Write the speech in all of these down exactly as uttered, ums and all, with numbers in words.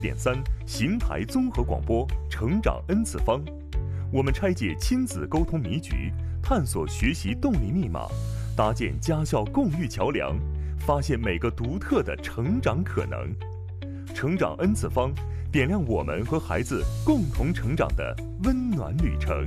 点三邢台综合广播成长 N 次方，我们拆解亲子沟通迷局，探索学习动力密码，搭建家校共育桥梁，发现每个独特的成长可能。成长 N 次方，点亮我们和孩子共同成长的温暖旅程。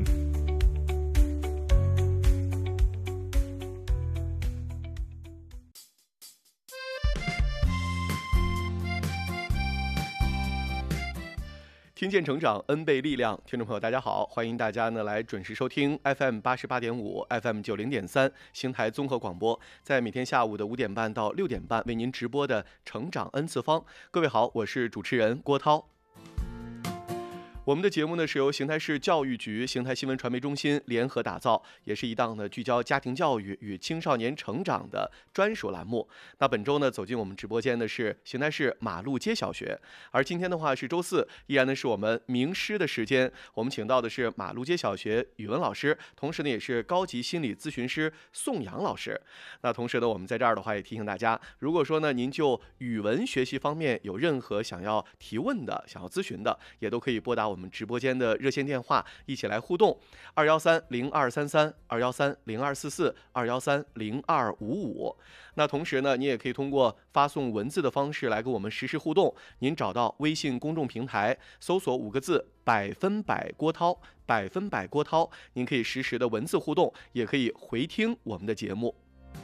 听见成长 N 倍力量，听众朋友大家好，欢迎大家呢来准时收听 F M 八十八点五 F M 九零点三邢台综合广播，在每天下午的五点半到六点半为您直播的成长 N 次方。各位好，我是主持人郭涛。我们的节目呢是由邢台市教育局、邢台新闻传媒中心联合打造，也是一档呢聚焦家庭教育与青少年成长的专属栏目。那本周呢走进我们直播间的是邢台市马路街小学，而今天的话是周四，依然呢是我们名师的时间。我们请到的是马路街小学语文老师，同时呢也是高级心理咨询师宋阳老师。那同时呢我们在这儿的话也提醒大家，如果说呢您就语文学习方面有任何想要提问的、想要咨询的，也都可以拨打我们直播间的热线电话一起来互动，二幺三零二三三、二幺三零二四四、二幺三零二五五。那同时呢，你也可以通过发送文字的方式来跟我们实时互动。您找到微信公众平台，搜索五个字“百分百郭涛”，百分百郭涛，您可以实时的文字互动，也可以回听我们的节目。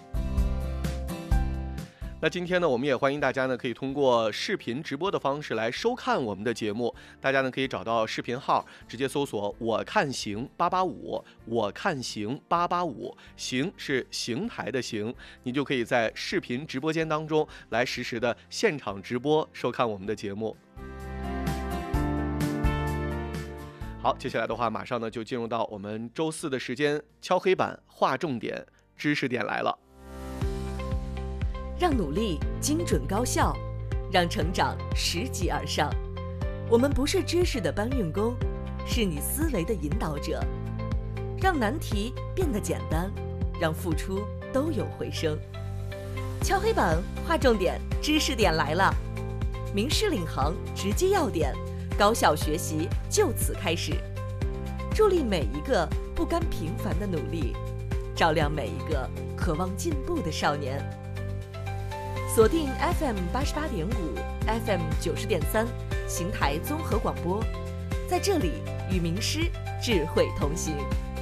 那今天呢，我们也欢迎大家呢，可以通过视频直播的方式来收看我们的节目。大家呢可以找到视频号，直接搜索“我看行八八五”，我看行八八五，行是邢台的行，你就可以在视频直播间当中来实时的现场直播收看我们的节目。好，接下来的话，马上呢就进入到我们周四的时间，敲黑板划重点，知识点来了。 让努力精准高效，让成长拾级而上。我们不是知识的搬运工，是你思维的引导者。让难题变得简单，让付出都有回声。敲黑板划重点，知识点来了。名师领航，直击要点，高效学习就此开始。助力每一个不甘平凡的努力，照亮每一个渴望进步的少年。锁定 F M 八十八点五 F M 九十点三邢台综合广播，在这里与名师智慧同行。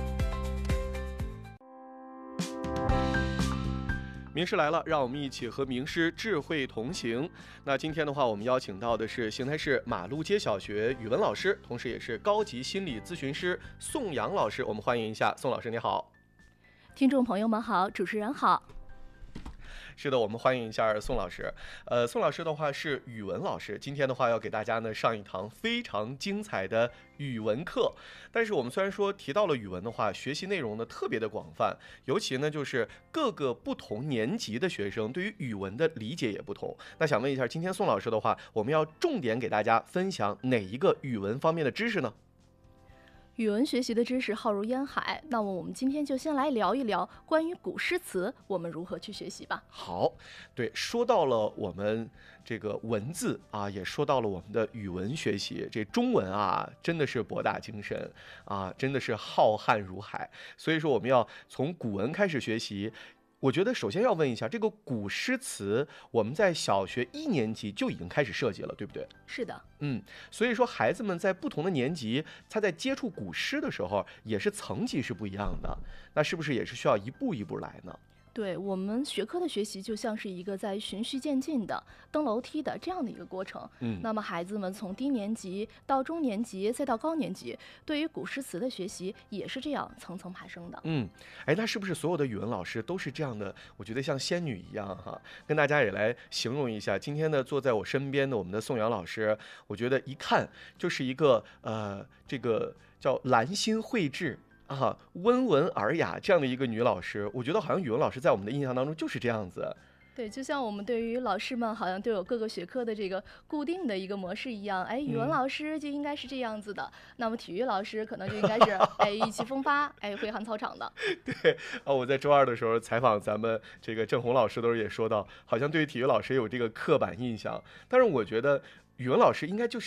名师来了，让我们一起和名师智慧同行。那今天的话，我们邀请到的是邢台市马路街小学语文老师，同时也是高级心理咨询师宋阳老师。我们欢迎一下宋老师，你好。 听众朋友们好，主持人好。 是的，我们欢迎一下宋老师。呃，宋老师的话是语文老师，今天的话要给大家呢上一堂非常精彩的语文课。但是我们虽然说提到了语文的话，学习内容呢特别的广泛，尤其呢就是各个不同年级的学生对于语文的理解也不同。那想问一下，今天宋老师的话，我们要重点给大家分享哪一个语文方面的知识呢？ 语文学习的知识浩如烟海，那么我们今天就先来聊一聊关于古诗词，我们如何去学习吧。 好，对，说到了我们这个文字啊，也说到了我们的语文学习，这中文啊，真的是博大精深啊，真的是浩瀚如海。所以说，我们要从古文开始学习。我觉得首先要问一下，这个古诗词我们在小学一年级就已经开始涉及了，对不对？ 是的。 嗯，所以说孩子们在不同的年级，他在接触古诗的时候，也是层级是不一样的。那是不是也是需要一步一步来呢？ 对，我们学科的学习就像是一个在循序渐进的登楼梯的这样的一个过程。嗯，那么孩子们从低年级到中年级再到高年级，对于古诗词的学习也是这样层层爬升的。 嗯，哎，那是不是所有的语文老师都是这样的？我觉得像仙女一样哈，跟大家也来形容一下。今天呢，坐在我身边的我们的宋阳老师，我觉得一看就是一个呃，这个叫兰心蕙质。啊，温文尔雅这样的一个女老师，我觉得好像语文老师在我们的印象当中就是这样子。 对，就像我们对于老师们好像都有各个学科的这个固定的一个模式一样，哎，语文老师就应该是这样子的，嗯、那么体育老师可能就应该是哎意气风发，哎挥汗操场的。 对啊，我在周二的时候采访咱们这个郑红老师的时候也说到，好像对于体育老师也有这个刻板印象，但是我觉得。 语文老师应该就是